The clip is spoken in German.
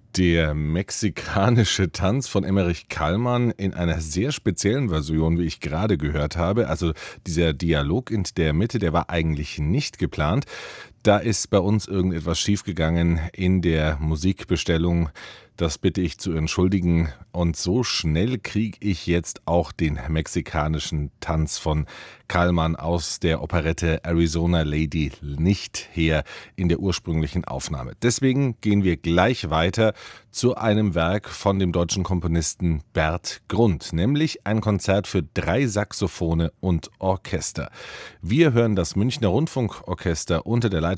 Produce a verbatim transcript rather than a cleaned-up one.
Der mexikanische Tanz von Emmerich Kallmann in einer sehr speziellen Version, wie ich gerade gehört habe. Also dieser Dialog in der Mitte, der war eigentlich nicht geplant. Da ist bei uns irgendetwas schiefgegangen in der Musikbestellung. Das bitte ich zu entschuldigen. Und so schnell kriege ich jetzt auch den mexikanischen Tanz von Kallmann aus der Operette Arizona Lady nicht her in der ursprünglichen Aufnahme. Deswegen gehen wir gleich weiter zu einem Werk von dem deutschen Komponisten Bert Grund, nämlich ein Konzert für drei Saxophone und Orchester. Wir hören das Münchner Rundfunkorchester unter der